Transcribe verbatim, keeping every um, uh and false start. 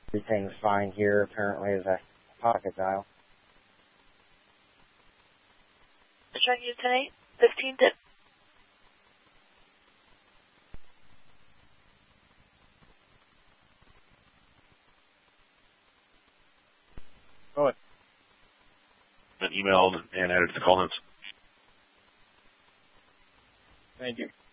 Everything's fine here, apparently, as a pocket dial. Trying to use ten eight, fifteen tip. Go ahead. Been emailed and added to the call notes. Thank you.